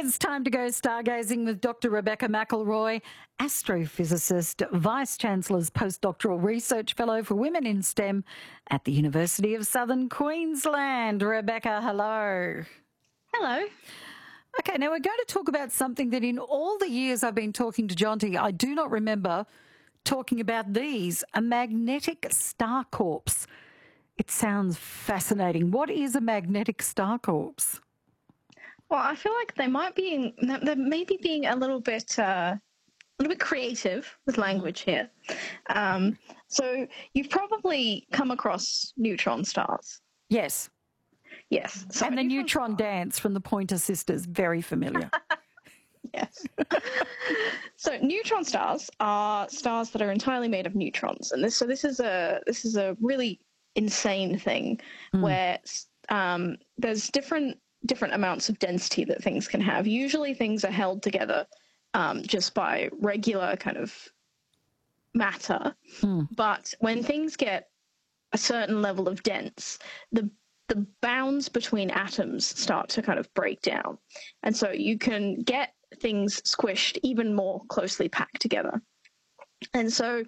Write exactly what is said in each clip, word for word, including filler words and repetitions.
It's time to go stargazing with Doctor Rebecca McElroy, astrophysicist, Vice-Chancellor's Postdoctoral Research Fellow for Women in STEM at the University of Southern Queensland. Rebecca, hello. Hello. Okay, now we're going to talk about something that in all the years I've been talking to Jonty, I do not remember talking about these, a magnetic star corpse. It sounds fascinating. What is a magnetic star corpse? Well, I feel like they might be, they may be being a little bit, uh, a little bit creative with language here. Um, so you've probably come across neutron stars. Yes. Yes. So and the neutron, neutron dance from the Pointer Sisters, very familiar. Yes. So neutron stars are stars that are entirely made of neutrons, and this so this is a this is a really insane thing mm. where um, there's different different amounts of density that things can have. Usually, things are held together um, just by regular kind of matter, mm. but when things get a certain level of dense, the the bounds between atoms start to kind of break down, and so you can get things squished even more closely packed together. And so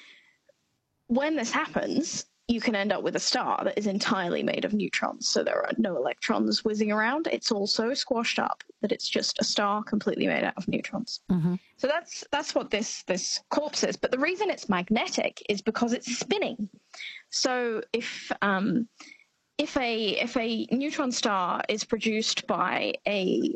when this happens, you can end up with a star that is entirely made of neutrons. So there are no electrons whizzing around. It's all so squashed up that it's just a star completely made out of neutrons. Mm-hmm. So that's that's what this this corpse is. But the reason it's magnetic is because it's spinning. So if um, if a if a neutron star is produced by a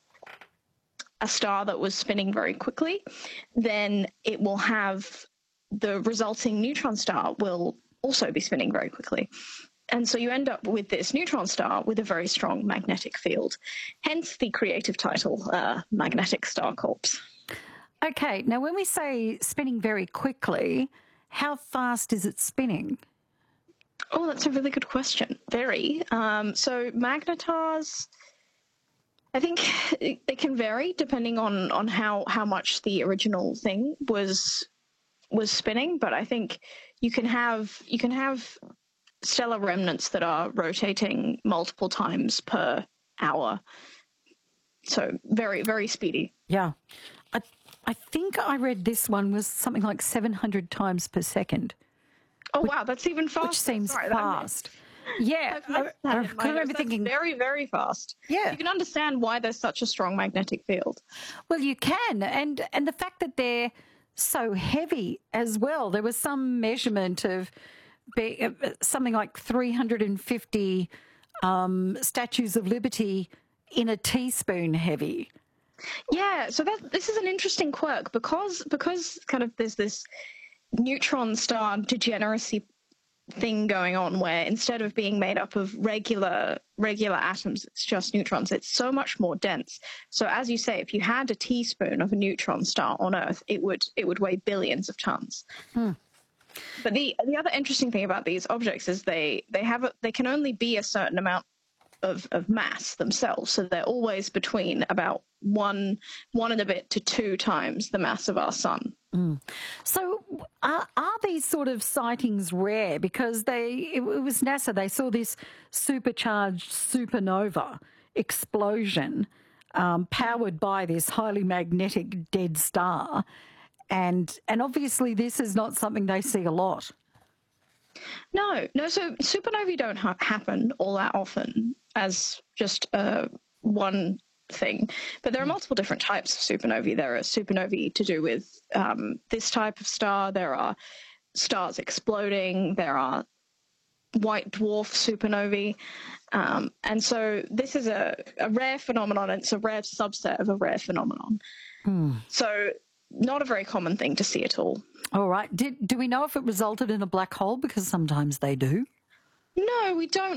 a star that was spinning very quickly, then it will have the resulting neutron star will also be spinning very quickly. And so you end up with this neutron star with a very strong magnetic field, hence the creative title, uh, Magnetic Star Corpse. Okay, now when we say spinning very quickly, how fast is it spinning? Oh, that's a really good question. Very. Um, so magnetars, I think it can vary depending on, on how, how much the original thing was was spinning, but I think you can have you can have stellar remnants that are rotating multiple times per hour. So very, very speedy. Yeah. I I think I read this one was something like seven hundred times per second. Oh, which, wow, that's even faster. Which seems Sorry, yeah. Yeah, I, I, I remember thinking very, very fast. Yeah, you can understand why there's such a strong magnetic field. Well, you can, and and the fact that they're so heavy as well. There was some measurement of be, uh, something like three hundred fifty um, statues of liberty in a teaspoon heavy. Yeah, so that this is an interesting quirk because because kind of there's this neutron star degeneracy thing going on where instead of being made up of regular regular atoms, it's just neutrons. It's so much more dense. So as you say, if you had a teaspoon of a neutron star on Earth, it would it would weigh billions of tons. Hmm. But the the other interesting thing about these objects is they they have a, they can only be a certain amount of, of mass themselves. So they're always between about one one and a bit to two times the mass of our sun. Mm. So are, are these sort of sightings rare? Because they it, it was NASA, they saw this supercharged supernova explosion um, powered by this highly magnetic dead star. And, and obviously this is not something they see a lot. No, no. So supernovae don't ha- happen all that often as just uh, one thing, but there are multiple different types of supernovae. There are supernovae to do with um, this type of star. There are stars exploding. There are white dwarf supernovae. Um, and so this is a, a rare phenomenon. It's a rare subset of a rare phenomenon. Hmm. So not a very common thing to see at all. All right. Did, do we know if it resulted in a black hole? Because sometimes they do. No, we don't